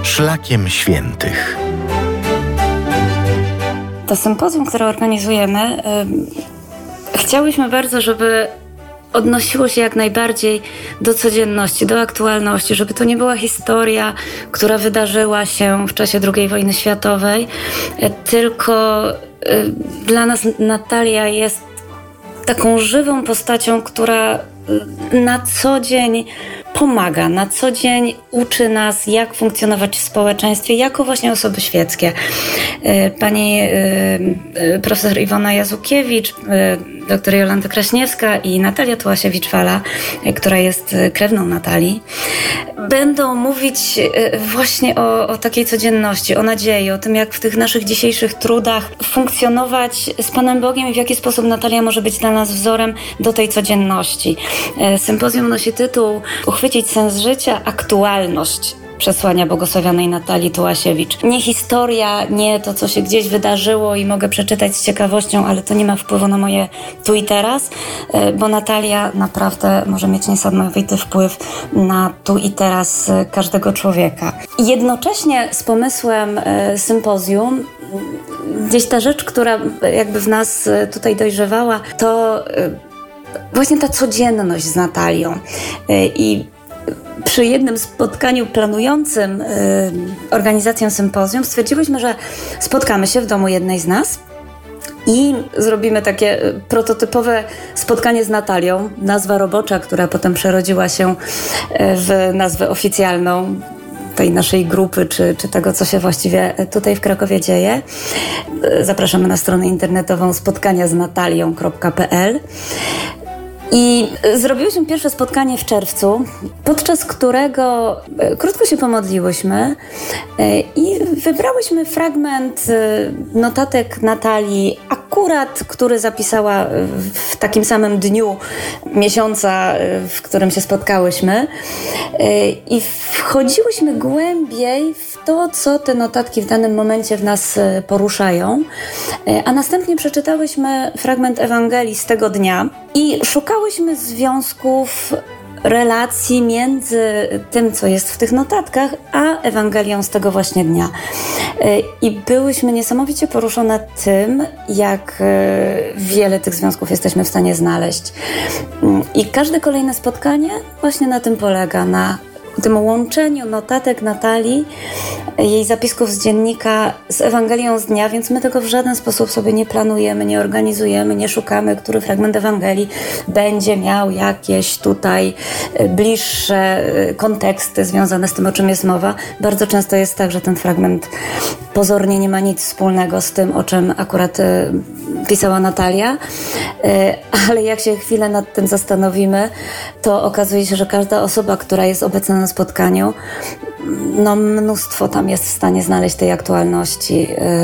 Szlakiem Świętych. To sympozjum, które organizujemy, chciałyśmy bardzo, żeby odnosiło się jak najbardziej do codzienności, do aktualności, żeby to nie była historia, która wydarzyła się w czasie II wojny światowej, tylko dla nas Natalia jest taką żywą postacią, która na co dzień pomaga, na co dzień uczy nas, jak funkcjonować w społeczeństwie jako właśnie osoby świeckie. Pani profesor Iwona Jazukiewicz, doktor Jolanta Kraśniewska i Natalia Tułasiewicz-Wala, która jest krewną Natalii, będą mówić właśnie o takiej codzienności, o nadziei, o tym, jak w tych naszych dzisiejszych trudach funkcjonować z Panem Bogiem i w jaki sposób Natalia może być dla nas wzorem do tej codzienności. Sympozjum nosi tytuł Uchwycić sens życia, aktualność przesłania błogosławionej Natalii Tułasiewicz. Nie historia, nie to, co się gdzieś wydarzyło i mogę przeczytać z ciekawością, ale to nie ma wpływu na moje tu i teraz, bo Natalia naprawdę może mieć niesamowity wpływ na tu i teraz każdego człowieka. Jednocześnie z pomysłem sympozjum gdzieś ta rzecz, która jakby w nas tutaj dojrzewała, to właśnie ta codzienność z Natalią. I przy jednym spotkaniu planującym organizację sympozjum stwierdziłyśmy, że spotkamy się w domu jednej z nas i zrobimy takie prototypowe spotkanie z Natalią. Nazwa robocza, która potem przerodziła się w nazwę oficjalną tej naszej grupy, czy tego, co się właściwie tutaj w Krakowie dzieje. Zapraszamy na stronę internetową spotkaniaznatalią.pl. I zrobiłyśmy pierwsze spotkanie w czerwcu, podczas którego krótko się pomodliłyśmy i wybrałyśmy fragment notatek Natalii, akurat który zapisała w takim samym dniu miesiąca, w którym się spotkałyśmy. I wchodziłyśmy głębiej w to, co te notatki w danym momencie w nas poruszają, a następnie przeczytałyśmy fragment Ewangelii z tego dnia i szukałyśmy związków, relacji między tym, co jest w tych notatkach, a Ewangelią z tego właśnie dnia. I byłyśmy niesamowicie poruszone tym, jak wiele tych związków jesteśmy w stanie znaleźć. I każde kolejne spotkanie właśnie na tym polega, na tym łączeniu notatek Natalii, jej zapisków z dziennika z Ewangelią z dnia, więc my tego w żaden sposób sobie nie planujemy, nie organizujemy, nie szukamy, który fragment Ewangelii będzie miał jakieś tutaj bliższe konteksty związane z tym, o czym jest mowa. Bardzo często jest tak, że ten fragment pozornie nie ma nic wspólnego z tym, o czym akurat pisała Natalia, ale jak się chwilę nad tym zastanowimy, to okazuje się, że każda osoba, która jest obecna na spotkaniu, no mnóstwo tam jest w stanie znaleźć tej aktualności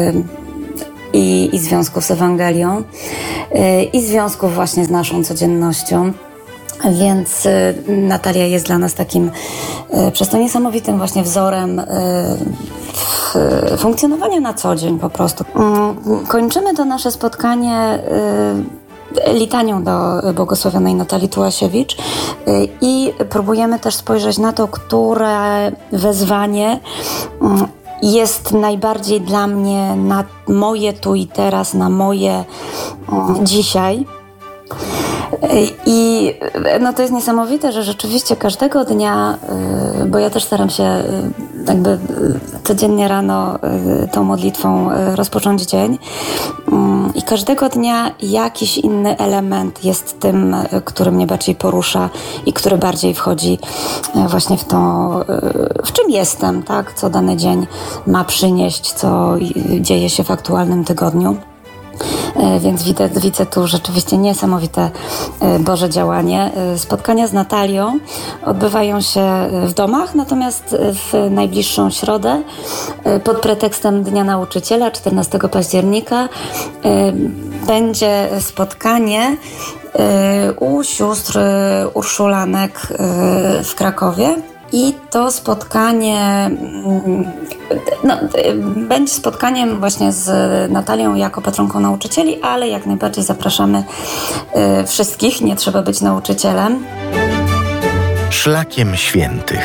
i związków z Ewangelią i związków właśnie z naszą codziennością. Więc Natalia jest dla nas takim przez to niesamowitym właśnie wzorem funkcjonowania na co dzień po prostu. Kończymy to nasze spotkanie litanią do błogosławionej Natalii Tułasiewicz i próbujemy też spojrzeć na to, które wezwanie jest najbardziej dla mnie na moje tu i teraz, na moje dzisiaj. I no to jest niesamowite, że rzeczywiście każdego dnia, bo ja też staram się jakby codziennie rano tą modlitwą rozpocząć dzień i każdego dnia jakiś inny element jest tym, który mnie bardziej porusza i który bardziej wchodzi właśnie w to, w czym jestem, tak? Co dany dzień ma przynieść, co dzieje się w aktualnym tygodniu. Więc widzę tu rzeczywiście niesamowite Boże działanie. Spotkania z Natalią odbywają się w domach, natomiast w najbliższą środę pod pretekstem Dnia Nauczyciela 14 października będzie spotkanie u sióstr Urszulanek w Krakowie. I to spotkanie będzie spotkaniem właśnie z Natalią jako patronką nauczycieli, ale jak najbardziej zapraszamy wszystkich, nie trzeba być nauczycielem. Szlakiem Świętych.